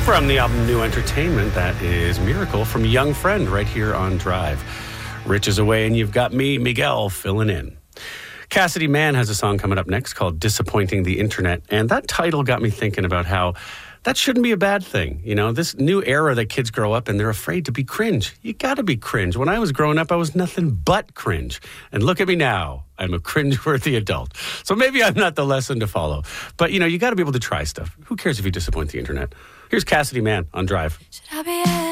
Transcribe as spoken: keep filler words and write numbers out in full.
From the album New Entertainment, that is Miracle from Young Friend right here on Drive. Rich is away and you've got me, Miguel, filling in. Cassidy Mann has a song coming up next called Disappointing the Internet. And that title got me thinking about how that shouldn't be a bad thing. You know, this new era that kids grow up in, they're afraid to be cringe. You got to be cringe. When I was growing up, I was nothing but cringe. And look at me now. I'm a cringeworthy adult. So maybe I'm not the lesson to follow. But, you know, you got to be able to try stuff. Who cares if you disappoint the internet? Here's Cassidy Mann on Drive. Should I be